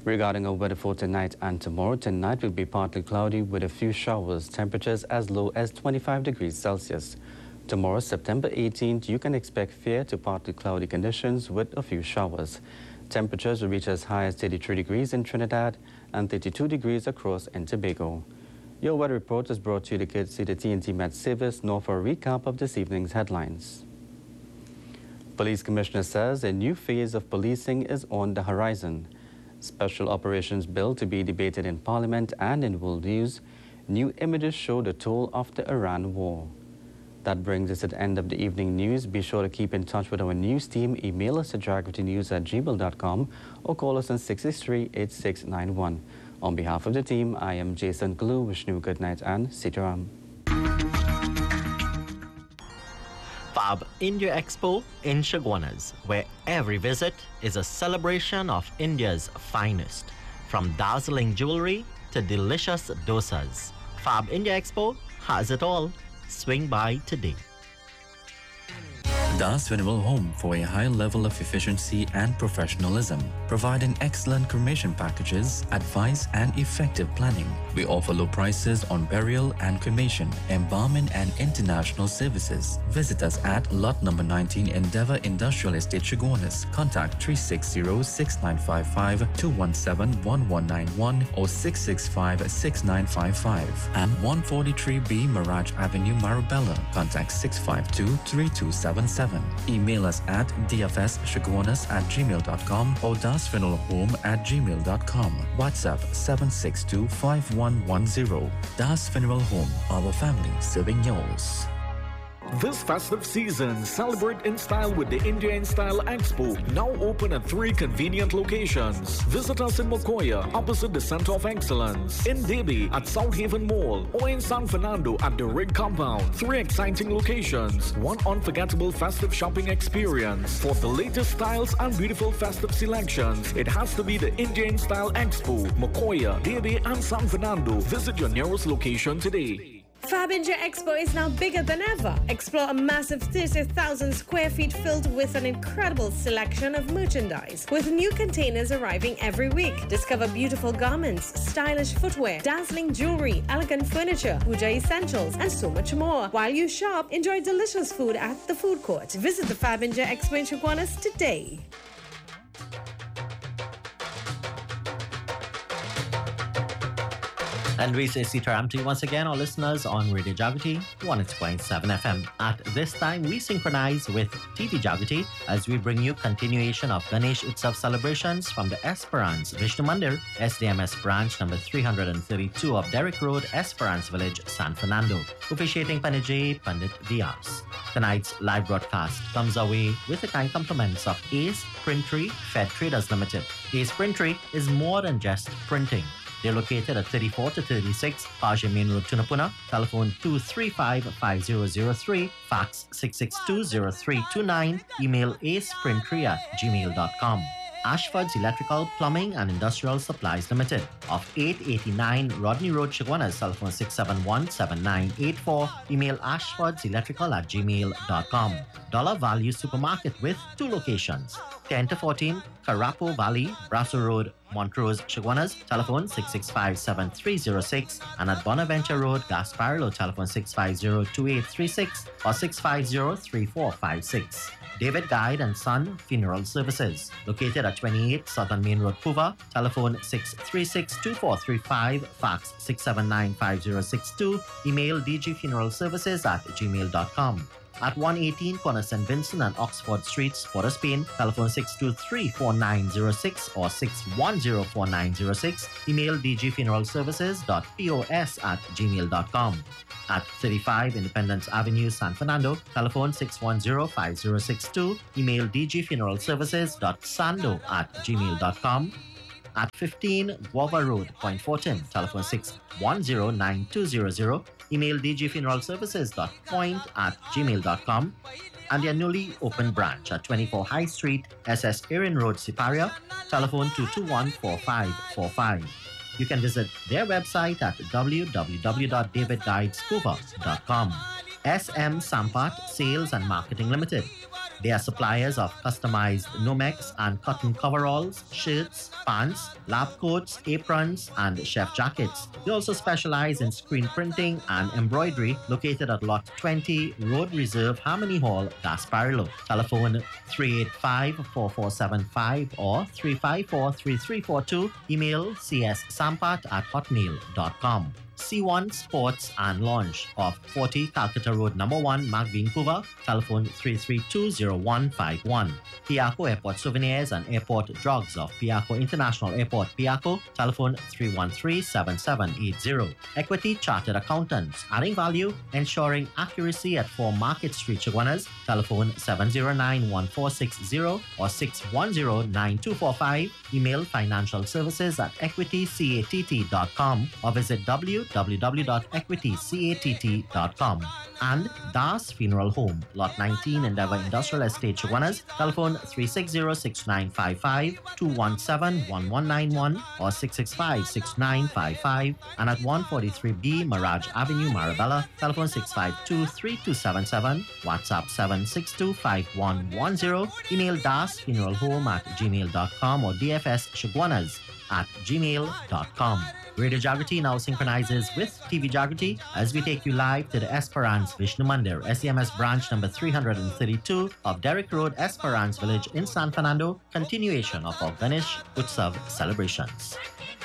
Regarding our weather for tonight and tomorrow, tonight will be partly cloudy with a few showers, temperatures as low as 25 degrees Celsius. Tomorrow, September 18th, you can expect fair to partly cloudy conditions with a few showers. Temperatures will reach as high as 33 degrees in Trinidad and 32 degrees across in Tobago. Your weather report is brought to you courtesy the TNT Met Service. Now for a recap of this evening's headlines. Police Commissioner says a new phase of policing is on the horizon. Special Operations Bill to be debated in Parliament and in world news. New images show the toll of the Iran war. That brings us to the end of the evening news. Be sure to keep in touch with our news team. Email us at geographynews@gmail.com or call us on 663-8691. On behalf of the team, I am Jason Glue. Wishing you a good night and Sitaram. Fab India Expo in Chaguanas, where every visit is a celebration of India's finest. From dazzling jewelry to delicious dosas, Fab India Expo has it all. Swing by today. Das Funeral Home for a high level of efficiency and professionalism, providing excellent cremation packages, advice and effective planning. We offer low prices on burial and cremation, embalming and international services. Visit us at lot number 19 Endeavour Industrial Estate, Chaguanas. Contact 360-6955, 217-1191 or 665-6955 and 143B Mirage Avenue, Marabella. Contact 652-3277. Email us at dfschaguanas@gmail.com or dasfuneralhome@gmail.com. WhatsApp 762-5110. Das Funeral Home, our family serving yours. This festive season, celebrate in style with the India in Style Expo, now open at 3 convenient locations. Visit us in Mokoya, opposite the Center of Excellence, in Debi at South Haven Mall, or in San Fernando at the Rig Compound. 3 exciting locations, 1 unforgettable festive shopping experience. For the latest styles and beautiful festive selections, it has to be the India in Style Expo, Mokoya, Debi and San Fernando. Visit your nearest location today. Fab India Expo is now bigger than ever. Explore a massive 30,000 square feet filled with an incredible selection of merchandise, with new containers arriving every week. Discover beautiful garments, stylish footwear, dazzling jewelry, elegant furniture, puja essentials, and so much more. While you shop, enjoy delicious food at the food court. Visit the Fab India Expo in Chaguanas today. And we say Sitaram to you once again, our listeners on Radio Jagrati 106.7 FM. At this time, we synchronize with TV Jagrati as we bring you continuation of Ganesh Utsav celebrations from the Esperance Vishnu Mandir, SDMS branch number 332 of Derrick Road, Esperance Village, San Fernando. Officiating Panajay Pandit Diaz. Tonight's live broadcast comes our way with the kind compliments of Ace Printery Fed Traders Limited. Ace Printery is more than just printing. They're located at 34 to 36 Paja Main Road, Tunapuna. Telephone 235-5003, fax 662-0329, email aceprintery@gmail.com. Ashford's Electrical, Plumbing and Industrial Supplies Limited of 889 Rodney Road, Chaguanas. Telephone 671-7984, email ashfordselectrical@gmail.com. Dollar Value Supermarket with 2 locations. 10 to 14 Carapo Valley, Brasso Road, Montrose, Chaguanas. Telephone 665-7306 and at Bonaventure Road, Gasparilla. Telephone 650-2836 or 650-3456. David Guide and Son Funeral Services, located at 28 Southern Main Road, Puva. Telephone 636-2435, fax 679-5062, email dgfuneralservices@gmail.com. At 118 Corner St. Vincent and Oxford Streets, Port of Spain. Telephone 623-4906 or 610-4906, email dgfuneralservices.pos@gmail.com. At 35 Independence Avenue, San Fernando. Telephone 610-5062, email dgfuneralservices.sando@gmail.com. At 15 Guava Road, Point Fortin. Telephone 610-9200, email dgfuneralservices.point@gmail.com. And their newly opened branch at 24 High Street, SS Erin Road, Siparia. Telephone 221-4545. You can visit their website at www.davidguidescuba.com. SM Sampat Sales and Marketing Limited They are suppliers of customized Nomex and cotton coveralls, shirts, pants, lab coats, aprons, and chef jackets. They also specialize in screen printing and embroidery, located at Lot 20, Road Reserve, Harmony Hall, Gasparillo. Telephone 385-4475 or 354-3342. Email cssampat@hotmail.com. C1 Sports and Launch of 40 Calcutta Road No. 1, Mark Vancouver. Telephone 3320151. Piaco Airport Souvenirs and Airport Drugs of Piaco International Airport, Piaco. Telephone 313-7780. Equity Chartered Accountants, adding value, ensuring accuracy at 4 Market Street, Chaguanas. Telephone 709-1460 or 610-9245. Email financialservices@equitycatt.com or visit www.equitycatt.com. And Das Funeral Home, Lot 19, Endeavour Industrial Estate, Chaguanas. Telephone 360-6955, 217-1191 or 665-6955. And at 143B Mirage Avenue, Marabella. Telephone 652-3277, WhatsApp 762-5110. Email dasfuneralhome@gmail.com or dfschaguanas@gmail.com. Radio Jagriti now synchronizes with TV Jagriti as we take you live to the Esperance Vishnu Mandir, SEMS branch number 332 of Derrick Road, Esperance Village in San Fernando, continuation of our Ganesh Utsav celebrations.